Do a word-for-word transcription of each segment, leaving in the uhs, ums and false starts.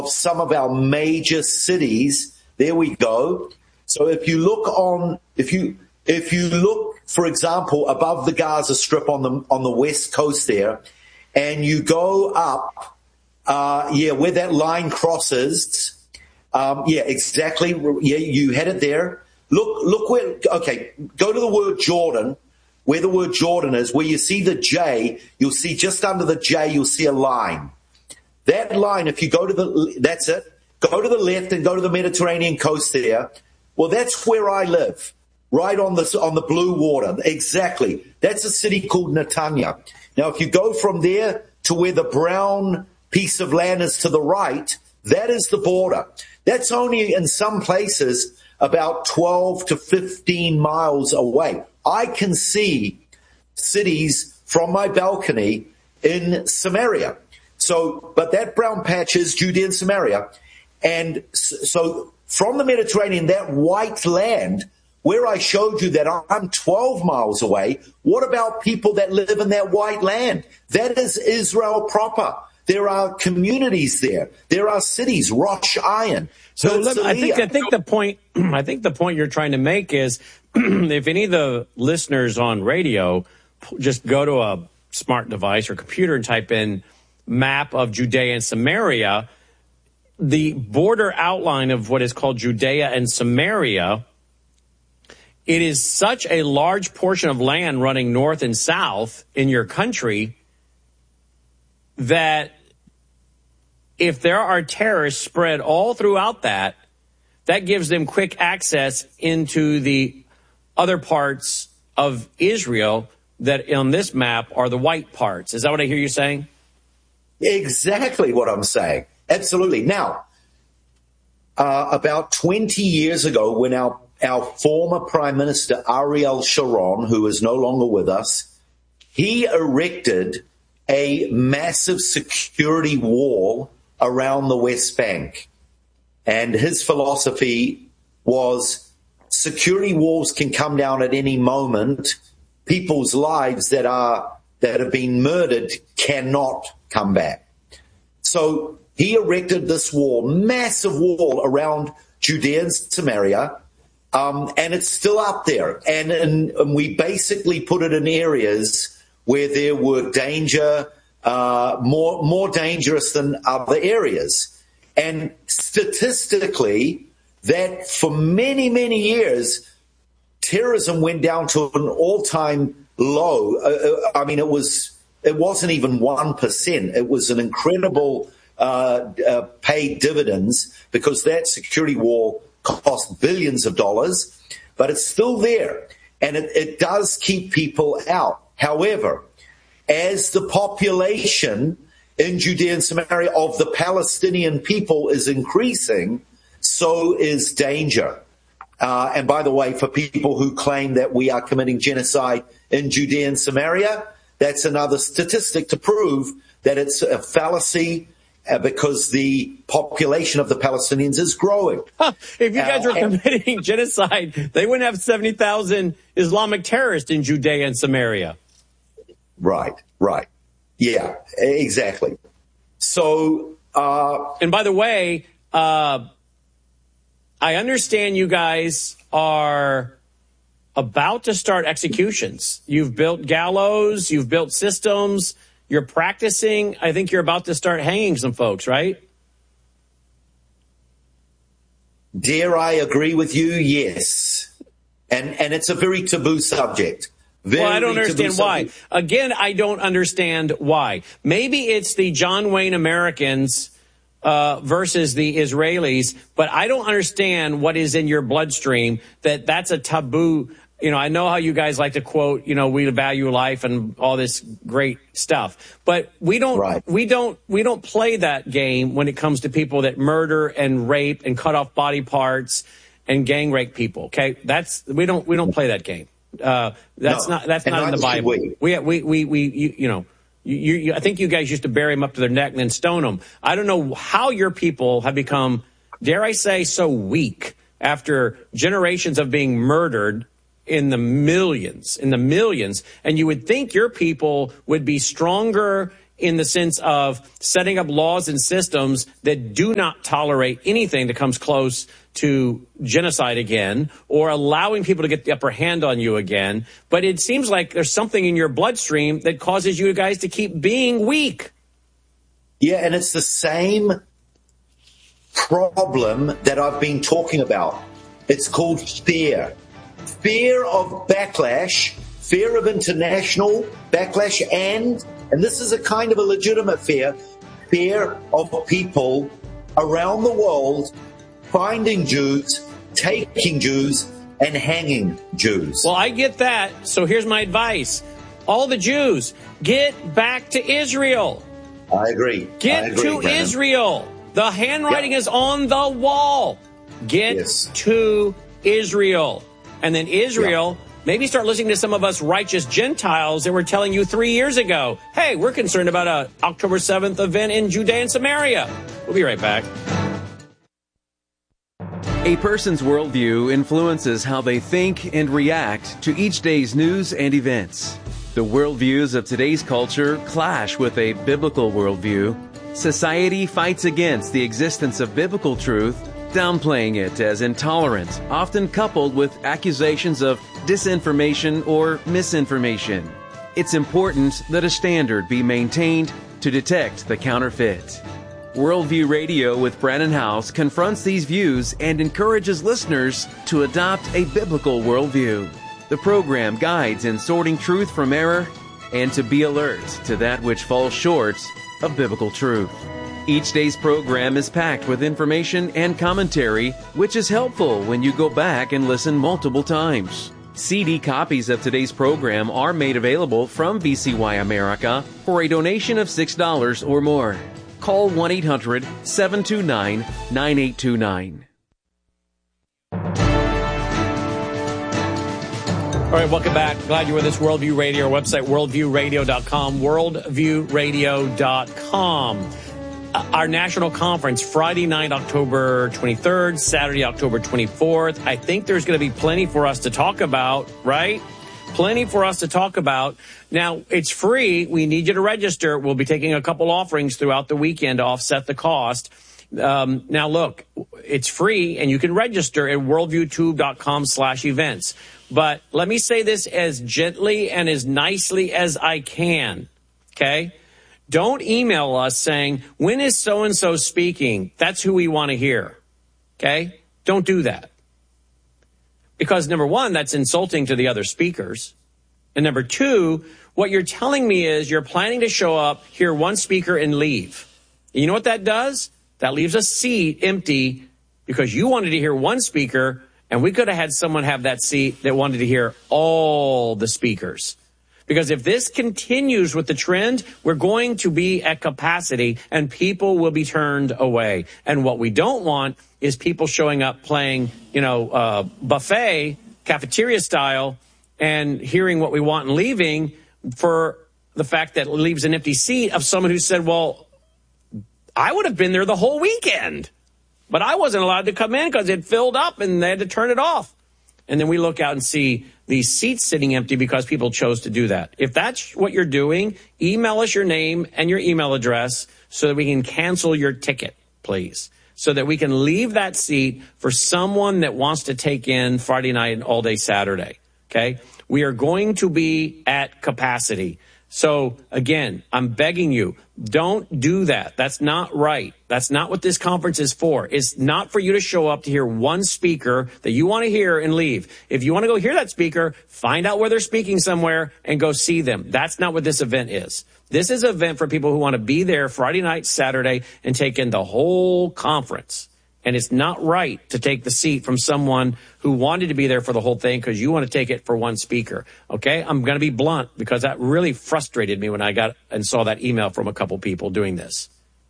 some of our major cities. There we go. So if you look on, if you if you look, for example, above the Gaza Strip on the on the west coast there, and you go up, uh, yeah, where that line crosses, um, yeah, exactly, yeah, you had it there. Look, look where. Okay, go to the word Jordan. Where the word Jordan is, where you see the J, you'll see just under the J, you'll see a line. That line, if you go to the, that's it, go to the left and go to the Mediterranean coast there. Well, that's where I live, right on the, on the blue water. Exactly. That's a city called Netanya. Now, if you go from there to where the brown piece of land is to the right, that is the border. That's only in some places about twelve to fifteen miles away. I can see cities from my balcony in Samaria. So, but that brown patch is Judea and Samaria. And so from the Mediterranean, that white land, where I showed you that I'm twelve miles away, what about people that live in that white land? That is Israel proper. There are communities there. There are cities, Rosh Ayin. So let, I think I think the point I think the point you're trying to make is if any of the listeners on radio just go to a smart device or computer and type in map of Judea and Samaria, the border outline of what is called Judea and Samaria, it is such a large portion of land running north and south in your country that if there are terrorists spread all throughout that, that gives them quick access into the other parts of Israel that on this map are the white parts. Is that what I hear you saying? Exactly what I'm saying. Absolutely. Now, uh, about twenty years ago, when our, our former Prime Minister, Ariel Sharon, who is no longer with us, he erected a massive security wall around the West Bank. And his philosophy was security walls can come down at any moment. People's lives that are that have been murdered cannot come back. So he erected this wall, massive wall around Judea and Samaria, um, and it's still up there. And, and, and we basically put it in areas where there were danger, uh, more more dangerous than other areas. And statistically, that for many, many years, terrorism went down to an all-time low. Uh, I mean, it was it wasn't even one percent. It was an incredible uh, uh, paid dividends because that security wall cost billions of dollars, but it's still there, and it, it does keep people out. However, as the population in Judea and Samaria of the Palestinian people is increasing, so is danger. Uh, and by the way, for people who claim that we are committing genocide in Judea and Samaria, that's another statistic to prove that it's a fallacy uh, because the population of the Palestinians is growing. Huh. If you guys uh, were committing and- genocide, they wouldn't have seventy thousand Islamic terrorists in Judea and Samaria. Right, right. Yeah, exactly. So, uh, and by the way, uh, I understand you guys are about to start executions. You've built gallows, you've built systems, you're practicing. I think you're about to start hanging some folks, right? Dare I agree with you? Yes. And and it's a very taboo subject. Very well, I don't understand why. Again, I don't understand why. Maybe it's the John Wayne Americans uh, versus the Israelis, but I don't understand what is in your bloodstream that that's a taboo. You know, I know how you guys like to quote, you know, we value life and all this great stuff, but we don't, right. we don't, we don't play that game when it comes to people that murder and rape and cut off body parts and gang rape people. Okay, that's we don't we don't play that game. Uh, that's no. not that's and not in the Bible. We we we we, we you, you know. You, you, I think you guys used to bury them up to their neck and then stone them. I don't know how your people have become, dare I say, so weak after generations of being murdered in the millions, in the millions. And you would think your people would be stronger in the sense of setting up laws and systems that do not tolerate anything that comes close to genocide again, or allowing people to get the upper hand on you again. But it seems like there's something in your bloodstream that causes you guys to keep being weak. Yeah, and it's the same problem that I've been talking about. It's called fear. Fear of backlash, fear of international backlash, and, and this is a kind of a legitimate fear, fear of people around the world finding Jews, taking Jews, and hanging Jews. Well, I get that. So here's my advice. All the Jews, get back to Israel. I agree. Get I agree, to Brandon. Israel. The handwriting yeah. is on the wall. Get yes. to Israel. And then Israel, yeah. maybe start listening to some of us righteous Gentiles that were telling you three years ago, hey, we're concerned about a October seventh event in Judea and Samaria. We'll be right back. A person's worldview influences how they think and react to each day's news and events. The worldviews of today's culture clash with a biblical worldview. Society fights against the existence of biblical truth, downplaying it as intolerant, often coupled with accusations of disinformation or misinformation. It's important that a standard be maintained to detect the counterfeit. Worldview Radio with Brannon Howse confronts these views and encourages listeners to adopt a biblical worldview. The program guides in sorting truth from error and to be alert to that which falls short of biblical truth. Each day's program is packed with information and commentary, which is helpful when you go back and listen multiple times. C D copies of today's program are made available from V C Y America for a donation of six dollars or more. Call one eight hundred seven two nine nine eight two nine. All right, welcome back. Glad you're with us. Worldview Radio, our website, worldview radio dot com, worldview radio dot com. Uh, our national conference, Friday night, October twenty-third, Saturday, October twenty-fourth. I think there's going to be plenty for us to talk about, right? Plenty for us to talk about. Now, it's free. We need you to register. We'll be taking a couple offerings throughout the weekend to offset the cost. Um, now, look, it's free, and you can register at worldviewtube dot com slash events. But let me say this as gently and as nicely as I can, okay? Don't email us saying, when is so-and-so speaking? That's who we want to hear, okay? Don't do that. Because, number one, that's insulting to the other speakers. And number two, what you're telling me is you're planning to show up, hear one speaker, and leave. And you know what that does? That leaves a seat empty because you wanted to hear one speaker, and we could have had someone have that seat that wanted to hear all the speakers. Because if this continues with the trend, we're going to be at capacity and people will be turned away. And what we don't want is people showing up playing, you know, uh, buffet, cafeteria style, and hearing what we want and leaving for the fact that it leaves an empty seat of someone who said, well, I would have been there the whole weekend, but I wasn't allowed to come in because it filled up and they had to turn it off. And then we look out and see these seats sitting empty because people chose to do that. If that's what you're doing, email us your name and your email address so that we can cancel your ticket, please, so that we can leave that seat for someone that wants to take in Friday night and all day Saturday, okay? We are going to be at capacity. So, again, I'm begging you, don't do that. That's not right. That's not what this conference is for. It's not for you to show up to hear one speaker that you want to hear and leave. If you want to go hear that speaker, find out where they're speaking somewhere and go see them. That's not what this event is. This is an event for people who want to be there Friday night, Saturday, and take in the whole conference. And it's not right to take the seat from someone who wanted to be there for the whole thing because you want to take it for one speaker. Okay? I'm going to be blunt because that really frustrated me when I got and saw that email from a couple people doing this.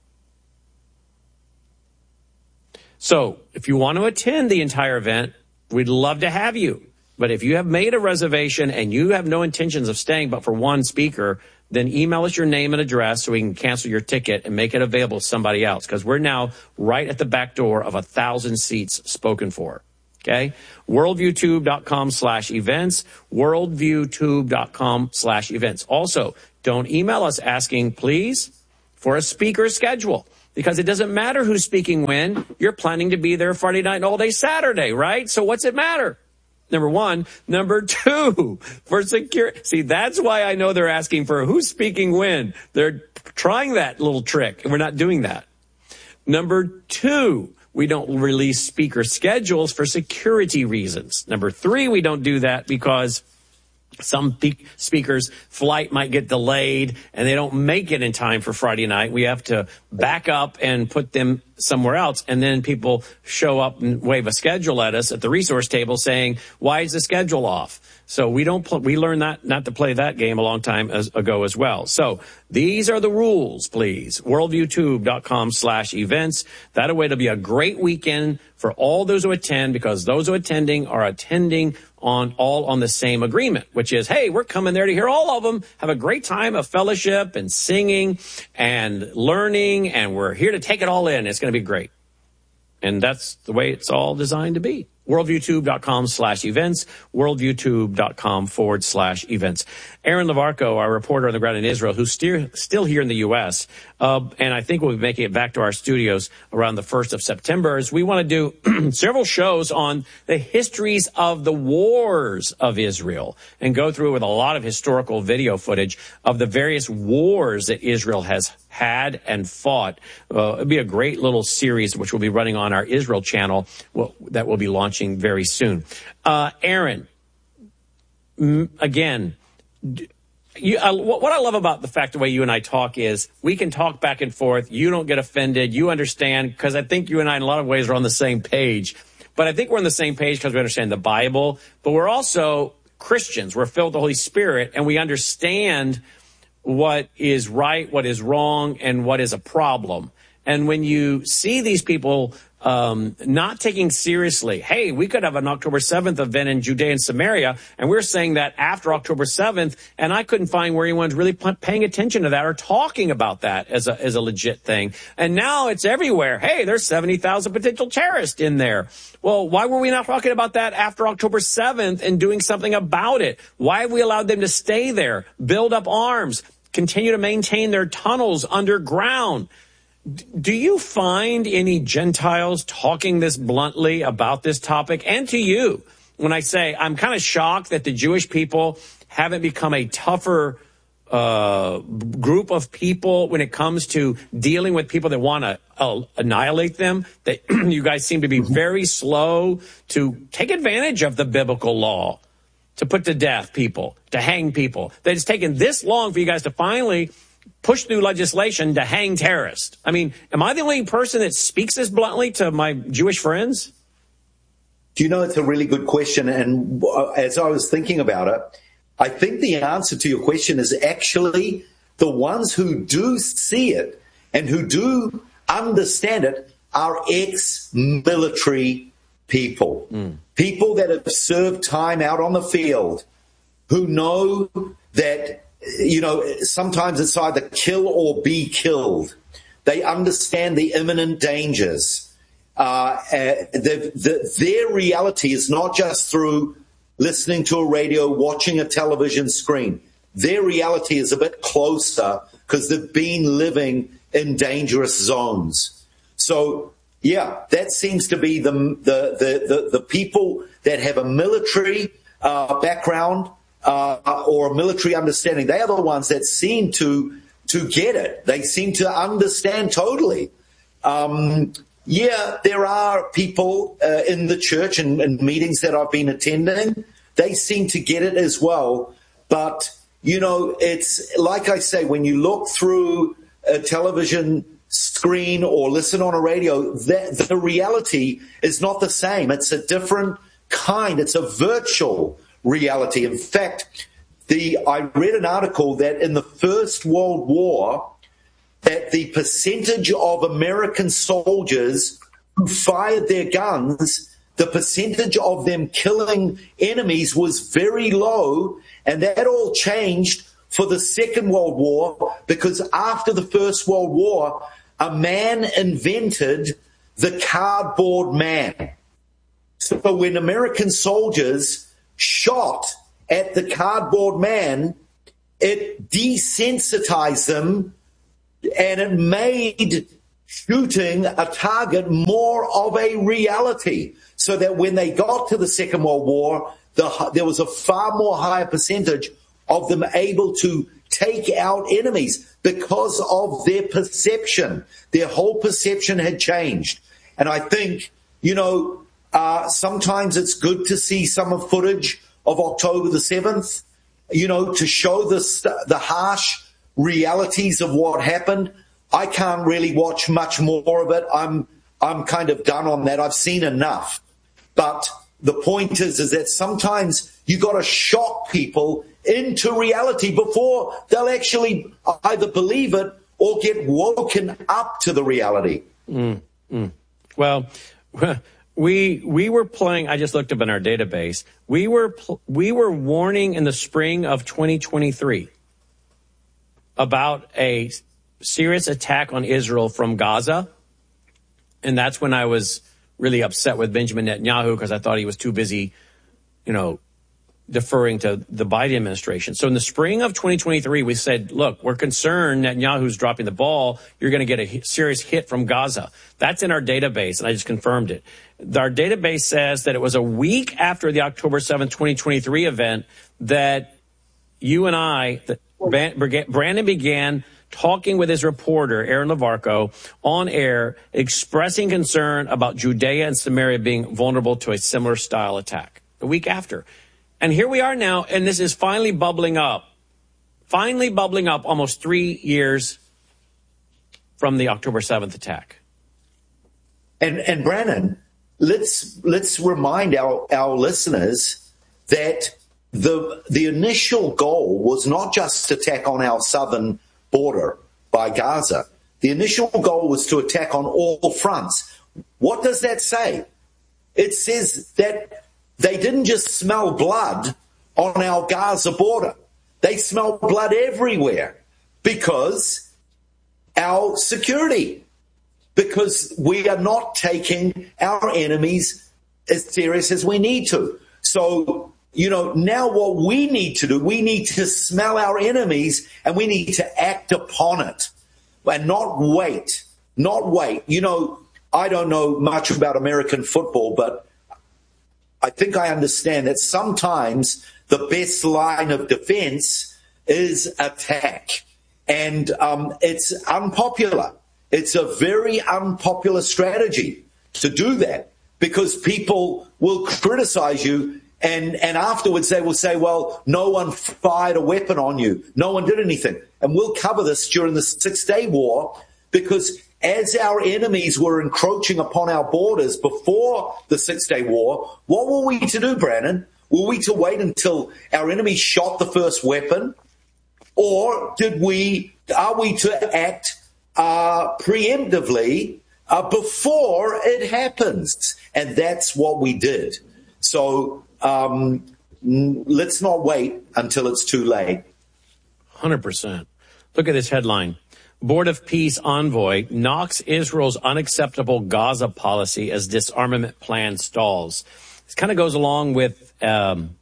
So if you want to attend the entire event, we'd love to have you. But if you have made a reservation and you have no intentions of staying but for one speaker, then email us your name and address so we can cancel your ticket and make it available to somebody else, because we're now right at the back door of a thousand seats spoken for. Okay. worldviewtube.com slash events, worldviewtube.com slash events. Also, don't email us asking, please, for a speaker schedule, because it doesn't matter who's speaking when. You're planning to be there Friday night and all day Saturday, right? So what's it matter? Number one. Number two, for security. See, that's why I know they're asking for who's speaking when. They're trying that little trick, and we're not doing that. Number two, we don't release speaker schedules for security reasons. Number three, we don't do that because some speakers' flight might get delayed and they don't make it in time for Friday night. We have to back up and put them somewhere else. And then people show up and wave a schedule at us at the resource table saying, why is the schedule off? So we don't, pl- we learned that not to play that game a long time as, ago as well. So these are the rules, please. worldviewtube.com slash events. That way it'll be a great weekend for all those who attend, because those who are attending are attending on all on the same agreement, which is, hey, we're coming there to hear all of them, have a great time of fellowship and singing and learning, and we're here to take it all in. It's going to be great. And that's the way it's all designed to be. worldviewtube.com slash events, worldviewtube.com forward slash events. Aaron Levarco, our reporter on the ground in Israel, who's still, still here in the U S, uh, and I think we'll be making it back to our studios around the first of September, as we want to do several shows on the histories of the wars of Israel and go through with a lot of historical video footage of the various wars that Israel has had and fought. Uh, it'll be a great little series which we'll be running on our Israel channel well, that will be launching very soon. Uh, Aaron, m- again, you, uh, what I love about the fact the way you and I talk is we can talk back and forth. You don't get offended. You understand, because I think you and I in a lot of ways are on the same page. But I think we're on the same page because we understand the Bible. But we're also Christians. We're filled with the Holy Spirit, and we understand what is right, what is wrong, and what is a problem. And when you see these people um, not taking seriously, hey, we could have an October seventh event in Judea and Samaria, and we're saying that after October seventh, and I couldn't find where anyone's really paying attention to that or talking about that as a as a legit thing. And now it's everywhere. Hey, there's seventy thousand potential terrorists in there. Well, why were we not talking about that after October seventh and doing something about it? Why have we allowed them to stay there, build up arms, continue to maintain their tunnels underground? Do you find any Gentiles talking this bluntly about this topic? And to you, when I say I'm kind of shocked that the Jewish people haven't become a tougher uh, group of people when it comes to dealing with people that want to uh, annihilate them, that you guys seem to be very slow to take advantage of the biblical law to put to death people, to hang people. That it's taken this long for you guys to finally push through legislation to hang terrorists. I mean, am I the only person that speaks this bluntly to my Jewish friends? Do you know, it's a really good question. And as I was thinking about it, I think the answer to your question is actually the ones who do see it and who do understand it are ex-military people. Mm. People that have served time out on the field, who know that, you know, sometimes it's either kill or be killed. They understand the imminent dangers. Uh, uh, the, the, their reality is not just through listening to a radio, watching a television screen. Their reality is a bit closer because they've been living in dangerous zones. So, yeah, that seems to be the the the, the, the people that have a military uh, background, Uh, or a military understanding. They are the ones that seem to to get it. They seem to understand totally. Um, yeah, there are people uh, in the church and, and meetings that I've been attending. They seem to get it as well. But, you know, it's like I say, when you look through a television screen or listen on a radio, that, the reality is not the same. It's a different kind. It's a virtual reality. In fact, the I read an article that in the First World War, that the percentage of American soldiers who fired their guns, the percentage of them killing enemies was very low, and that all changed for the Second World War, because after the First World War, a man invented the cardboard man. So when American soldiers shot at the cardboard man, it desensitized them and it made shooting a target more of a reality, so that when they got to the Second World War, the, there was a far more higher percentage of them able to take out enemies because of their perception. Their whole perception had changed. And I think, you know, uh, sometimes it's good to see some of footage of October the seventh, you know, to show the, st- the harsh realities of what happened. I can't really watch much more of it. I'm I'm kind of done on that. I've seen enough. But the point is, is that sometimes you got to shock people into reality before they'll actually either believe it or get woken up to the reality. Mm, mm. Well, we we were playing. I just looked up in our database. We were we were warning in the spring of twenty twenty-three about a serious attack on Israel from Gaza. And that's when I was really upset with Benjamin Netanyahu, because I thought he was too busy, you know, deferring to the Biden administration. So in the spring of twenty twenty-three, we said, look, we're concerned Netanyahu's dropping the ball. You're going to get a serious hit from Gaza. That's in our database, and I just confirmed it. Our database says that it was a week after the October seventh, twenty twenty-three event that you and I, that Brandon began talking with his reporter, Aaron Levarco, on air, expressing concern about Judea and Samaria being vulnerable to a similar style attack. A week after. And here we are now, and this is finally bubbling up. Finally bubbling up almost three years from the October seventh attack. And and Brandon, let's let's remind our, our listeners that the the initial goal was not just to attack on our southern border by Gaza. The initial goal was to attack on all fronts. What does that say? It says that they didn't just smell blood on our Gaza border. They smell blood everywhere because our security, because we are not taking our enemies as serious as we need to. So, you know, now what we need to do, we need to smell our enemies and we need to act upon it and not wait, not wait. You know, I don't know much about American football, but I think I understand that sometimes the best line of defense is attack. And um, it's unpopular. It's a very unpopular strategy to do that, because people will criticize you. And, and afterwards they will say, well, no one fired a weapon on you. No one did anything. And we'll cover this during the Six-Day War, because as our enemies were encroaching upon our borders before the Six-Day War, what were we to do, Brandon? Were we to wait until our enemy shot the first weapon? Or did we, are we to act uh, preemptively uh, before it happens? And that's what we did. So um, let's not wait until it's too late. one hundred percent. Look at this headline. Board of Peace envoy knocks Israel's unacceptable Gaza policy as disarmament plan stalls. This kind of goes along with um,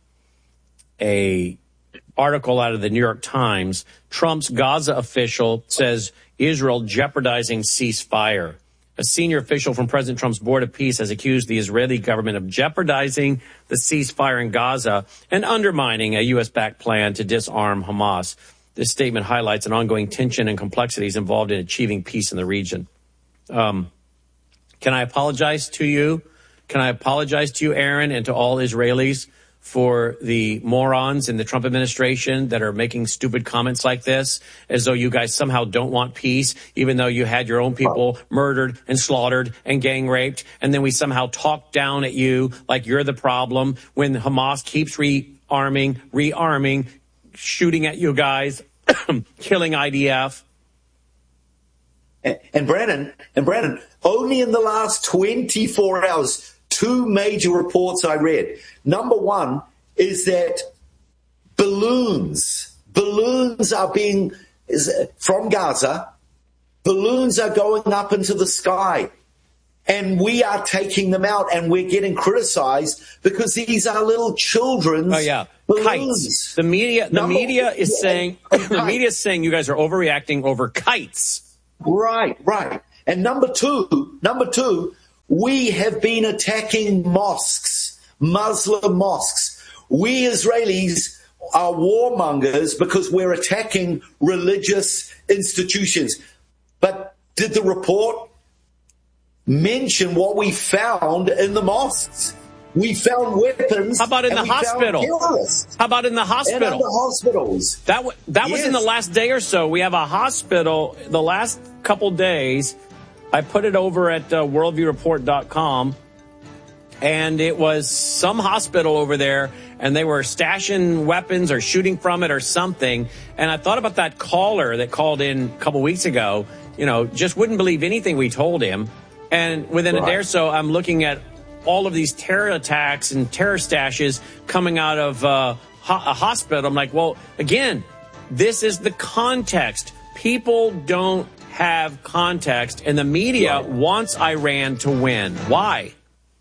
a article out of the New York Times. Trump's Gaza official says Israel jeopardizing ceasefire. A senior official from President Trump's Board of Peace has accused the Israeli government of jeopardizing the ceasefire in Gaza and undermining a U S-backed plan to disarm Hamas. This statement highlights an ongoing tension and complexities involved in achieving peace in the region. Um, can I apologize to you? Can I apologize to you, Aaron, and to all Israelis for the morons in the Trump administration that are making stupid comments like this, as though you guys somehow don't want peace, even though you had your own people murdered and slaughtered and gang raped, and then we somehow talk down at you like you're the problem when Hamas keeps rearming, rearming, shooting at you guys, killing I D F. And, and Brandon, and Brandon, only in the last twenty-four hours, two major reports I read. Number one is that balloons, balloons are being, is, from Gaza, balloons are going up into the sky. And we are taking them out, and we're getting criticized because these are little children's oh, yeah. balloons. Kites. The media, the Number, media is yeah, saying, the media is saying you guys are overreacting over kites. Right, right. And number two, number two, we have been attacking mosques, Muslim mosques. We Israelis are warmongers because we're attacking religious institutions. But did the report mention what we found in the mosques? We found weapons. How about in the hospital? How about in the hospital? And in the hospitals. That, w- that yes. was in the last day or so. We have a hospital the last couple days. I put it over at uh, worldview report dot com. And it was some hospital over there, and they were stashing weapons or shooting from it or something. And I thought about that caller that called in a couple weeks ago, you know, just wouldn't believe anything we told him. And within right. a day or so, I'm looking at all of these terror attacks and terror stashes coming out of uh, ho- a hospital. I'm like, well, again, this is the context. People don't have context, and the media right. wants Iran to win. Why?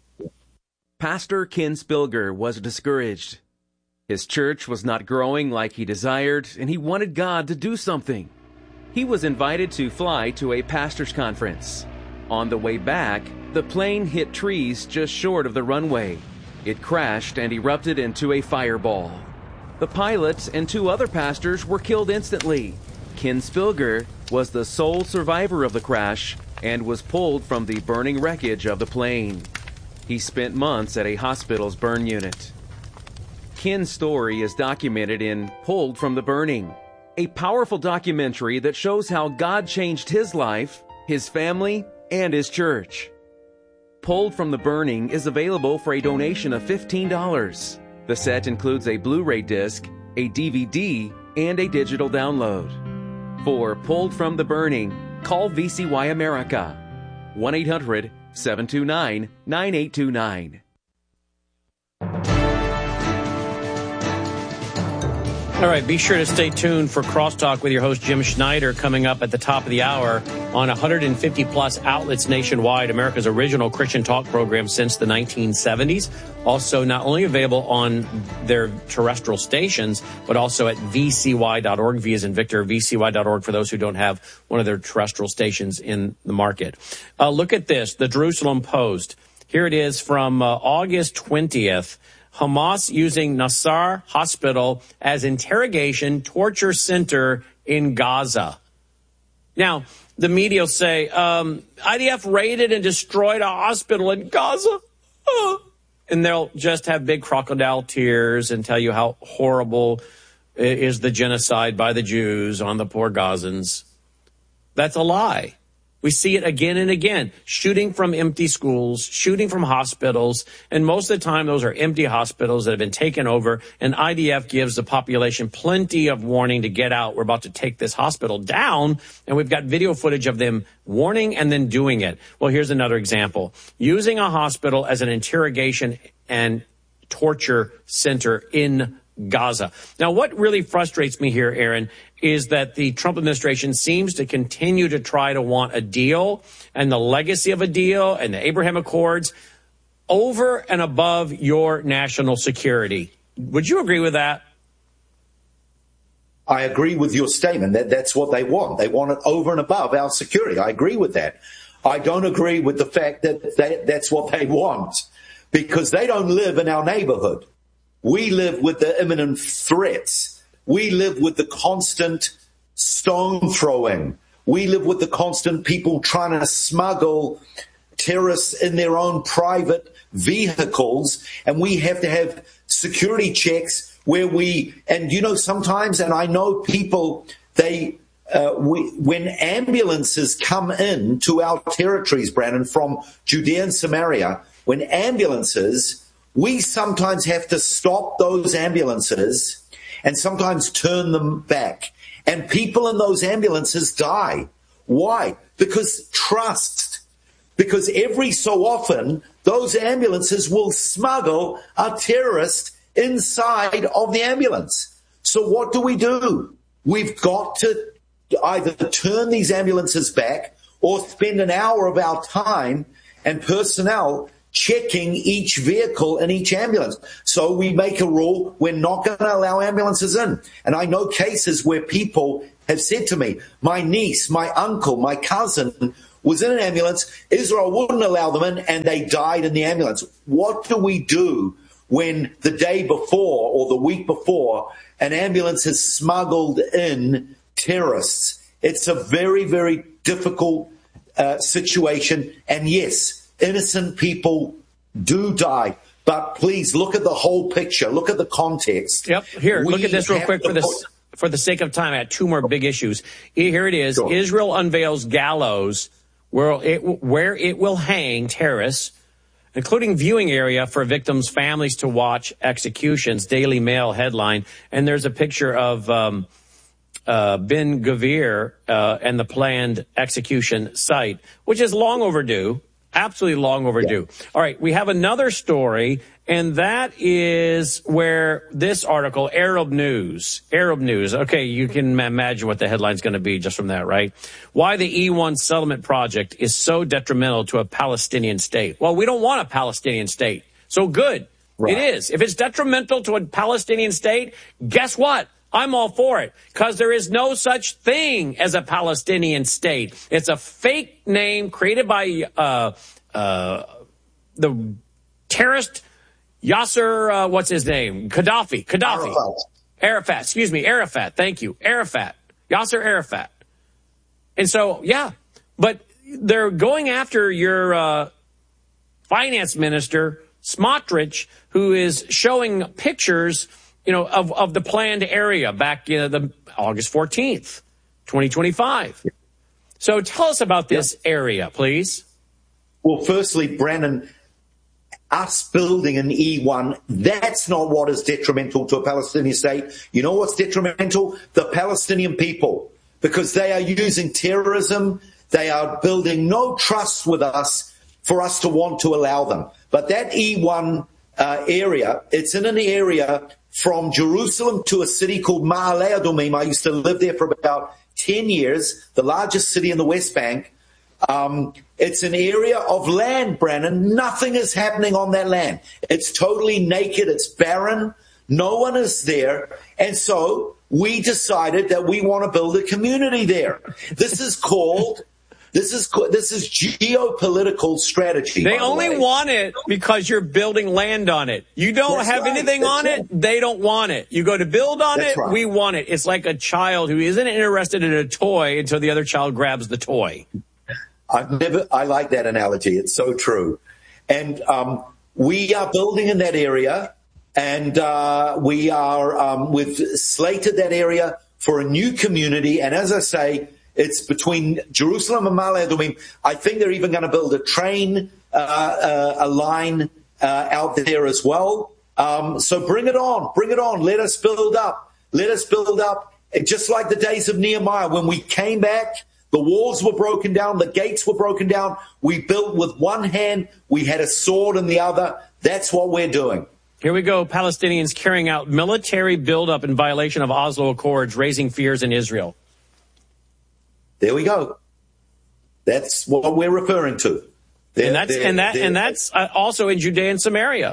Pastor Ken Spilger was discouraged. His church was not growing like he desired, and he wanted God to do something. He was invited to fly to a pastor's conference. On the way back, the plane hit trees just short of the runway. It crashed and erupted into a fireball. The pilot and two other pastors were killed instantly. Ken Spilger was the sole survivor of the crash and was pulled from the burning wreckage of the plane. He spent months at a hospital's burn unit. Ken's story is documented in Pulled from the Burning, a powerful documentary that shows how God changed his life, his family, and his church. Pulled from the Burning is available for a donation of fifteen dollars. The set includes a Blu-ray disc, a D V D, and a digital download. For Pulled from the Burning, call V C Y America, one eight hundred seven two nine nine eight two nine. All right, be sure to stay tuned for Crosstalk with your host, Jim Schneider, coming up at the top of the hour on one hundred fifty plus outlets nationwide, America's original Christian talk program since the nineteen seventies. Also, not only available on their terrestrial stations, but also at V C Y dot org, V as in Victor, V C Y dot org for those who don't have one of their terrestrial stations in the market. Uh, look at this, the Jerusalem Post. Here it is from uh, August twentieth. Hamas using Nasser Hospital as interrogation torture center in Gaza. Now, the media will say, um, I D F raided and destroyed a hospital in Gaza. Oh. And they'll just have big crocodile tears and tell you how horrible is the genocide by the Jews on the poor Gazans. That's a lie. We see it again and again, shooting from empty schools, shooting from hospitals, and most of the time those are empty hospitals that have been taken over, and I D F gives the population plenty of warning to get out. We're about to take this hospital down, and we've got video footage of them warning and then doing it. Well, here's another example. Using a hospital as an interrogation and torture center in Gaza. Now, what really frustrates me here, Aaron, is that the Trump administration seems to continue to try to want a deal and the legacy of a deal and the Abraham Accords over and above your national security. Would you agree with that? I agree with your statement that that's what they want. They want it over and above our security. I agree with that. I don't agree with the fact that they, that's what they want, because they don't live in our neighborhood. We live with the imminent threats. We live with the constant stone throwing. We live with the constant people trying to smuggle terrorists in their own private vehicles. And we have to have security checks where we, and you know, sometimes, and I know people, they, uh, we, when ambulances come in to our territories, Brandon, from Judea and Samaria, when ambulances, we sometimes have to stop those ambulances and sometimes turn them back. And people in those ambulances die. Why? Because trust. Because every so often, those ambulances will smuggle a terrorist inside of the ambulance. So what do we do? We've got to either turn these ambulances back or spend an hour of our time and personnel checking each vehicle in each ambulance. So we make a rule, we're not going to allow ambulances in. And I know cases where people have said to me, my niece, my uncle, my cousin was in an ambulance, Israel wouldn't allow them in, and they died in the ambulance. What do we do when the day before or the week before an ambulance has smuggled in terrorists? It's a very, very difficult uh, situation. And yes, innocent people do die. But please look at the whole picture. Look at the context. Yep. Here, we look at this real quick for this. For the sake of time, I had two more big issues. Here it is. Sure. Israel unveils gallows where it, where it will hang terrorists, including viewing area for victims' families to watch executions. Daily Mail headline. And there's a picture of um, uh, Ben Gvir uh, and the planned execution site, which is long overdue. Absolutely long overdue. Yeah. All right, we have another story, and that is where this article, Arab News, Arab News. Okay, you can imagine what the headline's going to be just from that, right? Why the E one settlement project is so detrimental to a Palestinian state. Well, we don't want a Palestinian state. So good. Right. It is. If it's detrimental to a Palestinian state, guess what? I'm all for it, because there is no such thing as a Palestinian state. It's a fake name created by uh, uh, the terrorist Yasser, uh, what's his name? Gaddafi. Gaddafi. Arafat. Arafat. Excuse me. Arafat. Thank you. Arafat. Yasser Arafat. And so, yeah, but they're going after your uh, finance minister, Smotrich, who is showing pictures, you know, of, of the planned area back in the August fourteenth, twenty twenty-five. So tell us about this yep. area, please. Well, firstly, Brandon, us building an E one, that's not what is detrimental to a Palestinian state. You know what's detrimental? The Palestinian people, because they are using terrorism. They are building no trust with us for us to want to allow them. But that E one uh, area, it's in an area from Jerusalem to a city called Ma'ale Adumim. I used to live there for about ten years, the largest city in the West Bank. Um, it's an area of land, Brandon. Nothing is happening on that land. It's totally naked. It's barren. No one is there. And so we decided that we want to build a community there. This is called... This is this is geopolitical strategy. They only the want it because you're building land on it. You don't That's have right. anything That's on right. it, they don't want it. You go to build on That's it, right. we want it. It's like a child who isn't interested in a toy until the other child grabs the toy. I've never. I like that analogy. It's so true. And um, we are building in that area, and uh, we are um, we've slated that area for a new community. And as I say, it's between Jerusalem and Ma'ale Adumim. I think they're even going to build a train, uh, uh, a line uh, out there as well. Um, so bring it on, bring it on. Let us build up. Let us build up. Just like the days of Nehemiah, when we came back, the walls were broken down, the gates were broken down. We built with one hand. We had a sword in the other. That's what we're doing. Here we go. Palestinians carrying out military buildup in violation of Oslo Accords, raising fears in Israel. There we go. That's what we're referring to. They're, and that's and that and that's also in Judea and Samaria.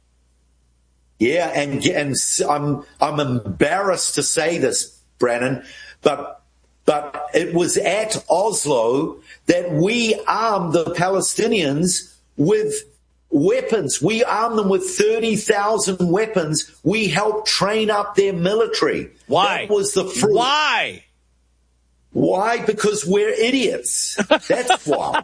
Yeah, and and I'm I'm embarrassed to say this, Brannon, but but it was at Oslo that we armed the Palestinians with weapons. We armed them with thirty thousand weapons. We helped train up their military. Why? That was the fruit. Why? Why? Because we're idiots. That's why.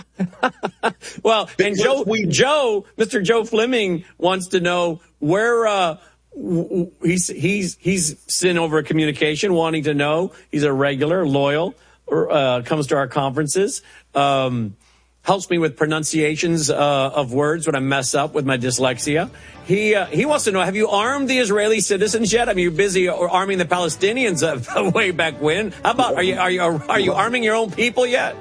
Well, because and Joe, we, Joe, Mister Joe Fleming wants to know where uh, he's he's he's sent over a communication wanting to know. He's a regular, loyal, uh, comes to our conferences, um, helps me with pronunciations uh, of words when I mess up with my dyslexia. He uh, he wants to know, have you armed the Israeli citizens yet? I mean, you're busy arming the Palestinians uh, way back when. How about, are you are you are you arming your own people yet?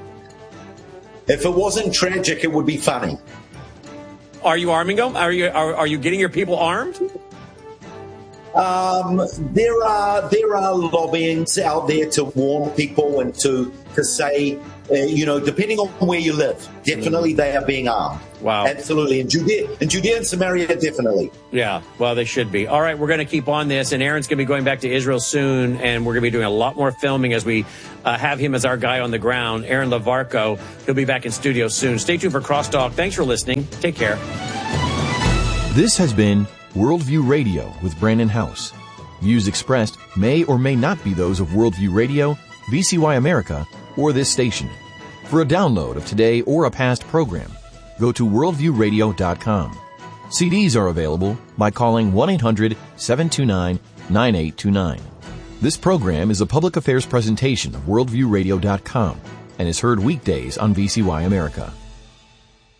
If it wasn't tragic, it would be funny. Are you arming them? Are you are, are you getting your people armed? Um, there are there are lobbyings out there to warn people and to to say Uh, you know, depending on where you live, definitely they are being armed. Wow. Absolutely. In Judea, in Judea and Samaria, definitely. Yeah, well, they should be. All right, we're going to keep on this, and Aaron's going to be going back to Israel soon, and we're going to be doing a lot more filming as we uh, have him as our guy on the ground, Aaron Lavarco. He'll be back in studio soon. Stay tuned for Crosstalk. Thanks for listening. Take care. This has been Worldview Radio with Brandon House. Views expressed may or may not be those of Worldview Radio, V C Y America, or this station. For a download of today or a past program, go to worldview radio dot com. C Ds are available by calling one eight hundred seven two nine nine eight two nine. This program is a public affairs presentation of worldview radio dot com and is heard weekdays on V C Y America.